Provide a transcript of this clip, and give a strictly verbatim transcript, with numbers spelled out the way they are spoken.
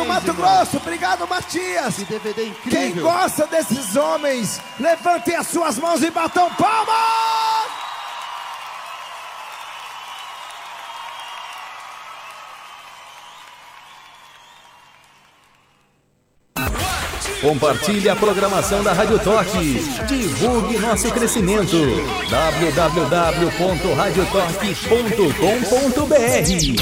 Obrigado, Mato Grosso. Obrigado, Matias. Que D V D incrível. Quem gosta desses homens, levantem as suas mãos e batam palmas. Compartilhe a programação da Rádio Toque. Divulgue nosso crescimento. w w w ponto rádio toque ponto com ponto b r